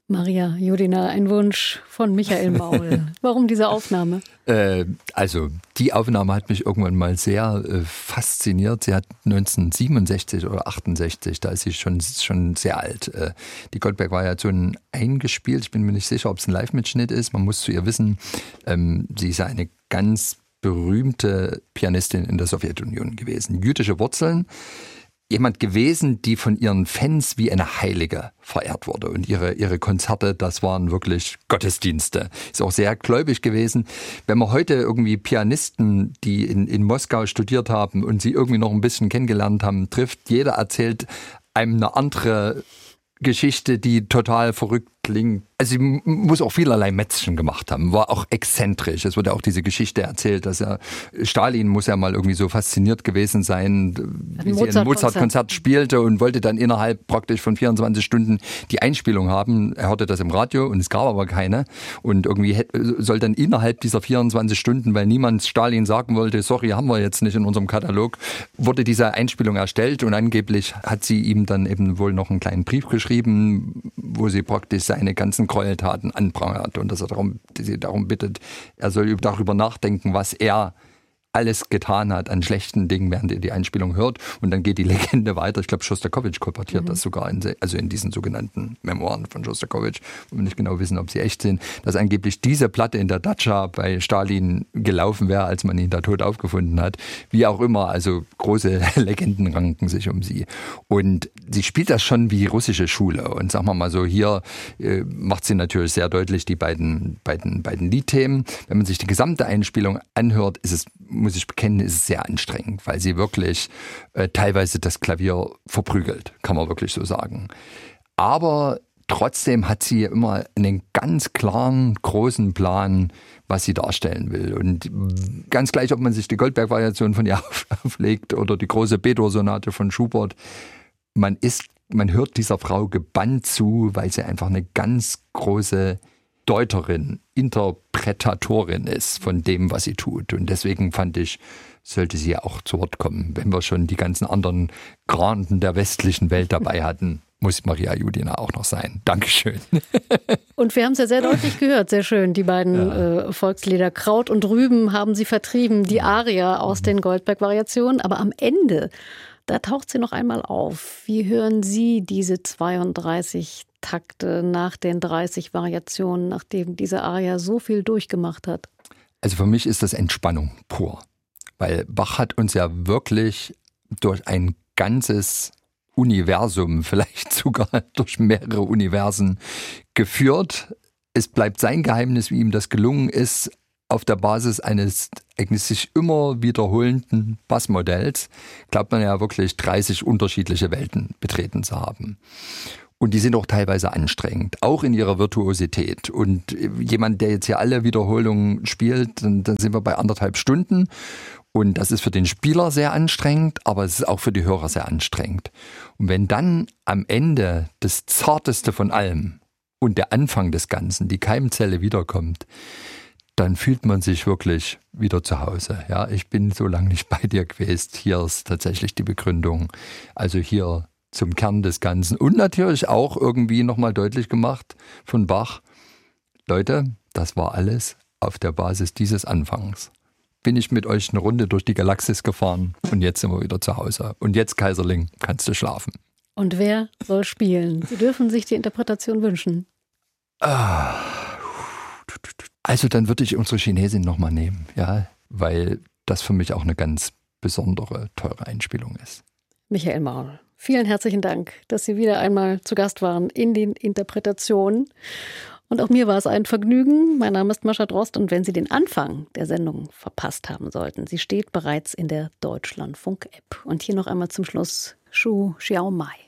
Maria Judina, ein Wunsch von Michael Maul. Warum diese Aufnahme? Also die Aufnahme hat mich irgendwann mal sehr fasziniert. Sie hat 1967 oder 68, da ist sie schon sehr alt. Die Goldberg-Variation eingespielt. Ich bin mir nicht sicher, ob es ein Live-Mitschnitt ist. Man muss zu ihr wissen, sie ist eine ganz berühmte Pianistin in der Sowjetunion gewesen. Jüdische Wurzeln. Jemand gewesen, die von ihren Fans wie eine Heilige verehrt wurde. Und ihre Konzerte, das waren wirklich Gottesdienste. Ist auch sehr gläubig gewesen. Wenn man heute irgendwie Pianisten, die in Moskau studiert haben und sie irgendwie noch ein bisschen kennengelernt haben, trifft, jeder erzählt einem eine andere Geschichte, die total verrückt klingt. Also sie muss auch vielerlei Mätzchen gemacht haben, war auch exzentrisch. Es wurde auch diese Geschichte erzählt, dass Stalin muss ja mal irgendwie so fasziniert gewesen sein, wie sie ein Mozart-Konzert spielte und wollte dann innerhalb praktisch von 24 Stunden die Einspielung haben. Er hörte das im Radio und es gab aber keine. Und irgendwie soll dann innerhalb dieser 24 Stunden, weil niemand Stalin sagen wollte, sorry, haben wir jetzt nicht in unserem Katalog, wurde diese Einspielung erstellt und angeblich hat sie ihm dann eben wohl noch einen kleinen Brief geschrieben, wo sie praktisch seine ganzen Gräueltaten anprangert und dass sie darum bittet, er soll darüber nachdenken, was er alles getan hat an schlechten Dingen, während er die Einspielung hört. Und dann geht die Legende weiter. Ich glaube, Schostakowitsch kolportiert das sogar in diesen sogenannten Memoiren von Schostakowitsch, wo wir nicht genau wissen, ob sie echt sind, dass angeblich diese Platte in der Datscha bei Stalin gelaufen wäre, als man ihn da tot aufgefunden hat. Wie auch immer, also große Legenden ranken sich um sie. Und sie spielt das schon wie russische Schule. Und sagen wir mal so, hier macht sie natürlich sehr deutlich die beiden Liedthemen. Wenn man sich die gesamte Einspielung anhört, muss ich bekennen, ist es sehr anstrengend, weil sie wirklich teilweise das Klavier verprügelt, kann man wirklich so sagen. Aber trotzdem hat sie immer einen ganz klaren, großen Plan, was sie darstellen will. Und ganz gleich, ob man sich die Goldberg-Variation von ihr auflegt oder die große B-Dur-Sonate von Schubert, man hört dieser Frau gebannt zu, weil sie einfach eine ganz große Deuterin, Interpretatorin ist von dem, was sie tut. Und deswegen fand ich, sollte sie auch zu Wort kommen. Wenn wir schon die ganzen anderen Granden der westlichen Welt dabei hatten, muss Maria Judina auch noch sein. Dankeschön. Und wir haben es ja sehr deutlich gehört, sehr schön. Die beiden Volkslieder Kraut und Rüben haben sie vertrieben, die Aria aus den Goldberg-Variationen. Aber am Ende, da taucht sie noch einmal auf. Wie hören Sie diese 32 Takte nach den 30 Variationen, nachdem diese Aria so viel durchgemacht hat? Also für mich ist das Entspannung pur. Weil Bach hat uns ja wirklich durch ein ganzes Universum, vielleicht sogar durch mehrere Universen geführt. Es bleibt sein Geheimnis, wie ihm das gelungen ist, auf der Basis eines eigentlich sich immer wiederholenden Bassmodells, glaubt man ja wirklich 30 unterschiedliche Welten betreten zu haben. Und die sind auch teilweise anstrengend, auch in ihrer Virtuosität. Und jemand, der jetzt hier alle Wiederholungen spielt, dann sind wir bei 1,5 Stunden. Und das ist für den Spieler sehr anstrengend, aber es ist auch für die Hörer sehr anstrengend. Und wenn dann am Ende das Zarteste von allem und der Anfang des Ganzen, die Keimzelle wiederkommt, dann fühlt man sich wirklich wieder zu Hause. Ja, ich bin so lange nicht bei dir gewesen. Hier ist tatsächlich die Begründung. Also hier zum Kern des Ganzen. Und natürlich auch irgendwie nochmal deutlich gemacht von Bach. Leute, das war alles auf der Basis dieses Anfangs. Bin ich mit euch eine Runde durch die Galaxis gefahren und jetzt sind wir wieder zu Hause. Und jetzt, Kaiserling, kannst du schlafen. Und wer soll spielen? Sie dürfen sich die Interpretation wünschen. Also dann würde ich unsere Chinesin nochmal nehmen, ja, weil das für mich auch eine ganz besondere, teure Einspielung ist. Michael Maul, vielen herzlichen Dank, dass Sie wieder einmal zu Gast waren in den Interpretationen. Und auch mir war es ein Vergnügen. Mein Name ist Mascha Drost und wenn Sie den Anfang der Sendung verpasst haben sollten, sie steht bereits in der Deutschlandfunk-App. Und hier noch einmal zum Schluss Shu Xiaomai.